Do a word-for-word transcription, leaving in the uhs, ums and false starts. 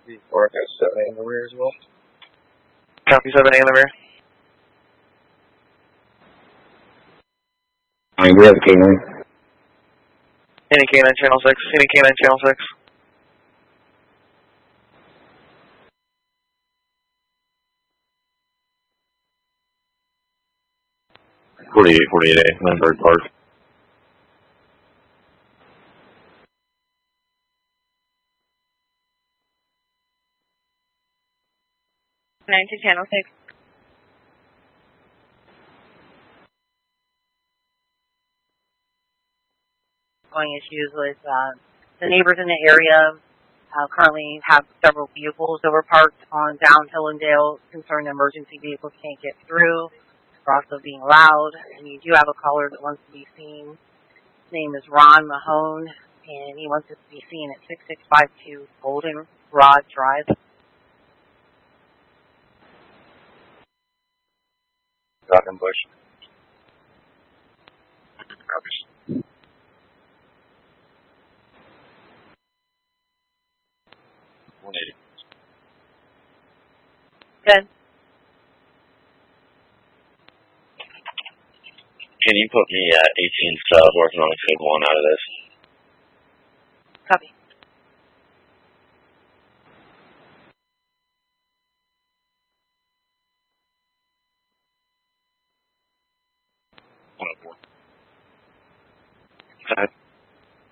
Or I've got seven A in the rear as well. Copy seven A in the rear. I mean, we have a canine. Any canine channel six. Any canine channel six. forty-eight, forty-eight A, Lindbergh Park. nine to channel six. Going issues with uh, the neighbors in the area uh, currently have several vehicles that were parked on down Hillendale. Concerned emergency vehicles can't get through. They're also being loud. And you do have a caller that wants to be seen. His name is Ron Mahone, and he wants us to be seen at six six five two Golden Rod Drive. Rockenbush. Copy. one eighty. Good. Can you put me at eighteen South, working on the Fig one out of this? Copy. one oh four.